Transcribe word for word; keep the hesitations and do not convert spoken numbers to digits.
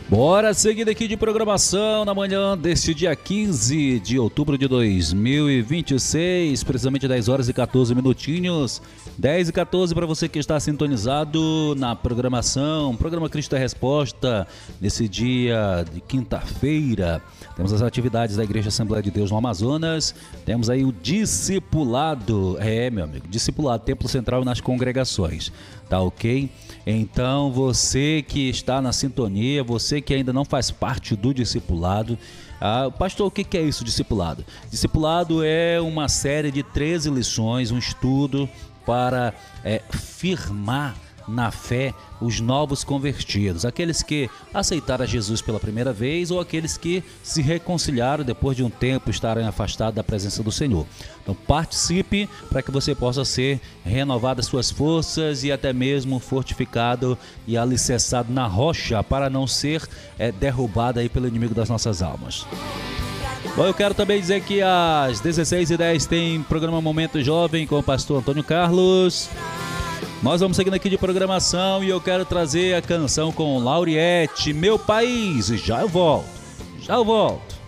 Bora seguir aqui de programação na manhã deste dia quinze de outubro de dois mil e vinte e seis, precisamente dez horas e quatorze minutinhos, dez e quatorze para você que está sintonizado na programação, programa Cristo é Resposta, nesse dia de quinta-feira. Temos as atividades da Igreja Assembleia de Deus no Amazonas, temos aí o discipulado, é meu amigo, discipulado, Templo Central nas congregações, tá ok? Então você que está na sintonia, você que ainda não faz parte do discipulado, ah, pastor, o que é isso, discipulado? Discipulado é uma série de treze lições, um estudo para é, firmar na fé os novos convertidos, aqueles que aceitaram a Jesus pela primeira vez ou aqueles que se reconciliaram depois de um tempo estarem afastados da presença do Senhor. Então participe para que você possa ser renovado as suas forças e até mesmo fortificado e alicerçado na rocha para não ser é, derrubado aí pelo inimigo das nossas almas. Bom, eu quero também dizer que às dezesseis e dez tem programa Momento Jovem com o pastor Antônio Carlos. Nós vamos seguindo aqui de programação e eu quero trazer a canção com Lauriette, Meu País. Já eu volto, já eu volto.